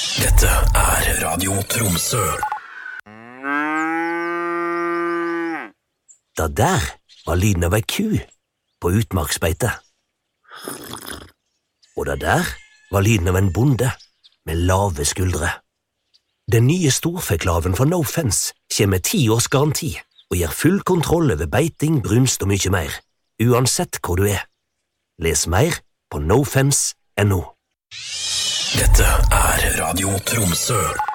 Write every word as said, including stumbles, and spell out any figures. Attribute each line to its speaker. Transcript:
Speaker 1: Dette er Radio Tromsø.
Speaker 2: Da der var lyden av ei ku på utmarksbeite. Og da der var lyden av en bonde med lave skuldre. Den nye storfeklaven fra No Fence kommer med ti års garanti og gir full kontroll over beiting, brunst og mye mer, uansett hvor du er. Les mer på nofence punktum no.
Speaker 1: Dette er Radio Tromsø.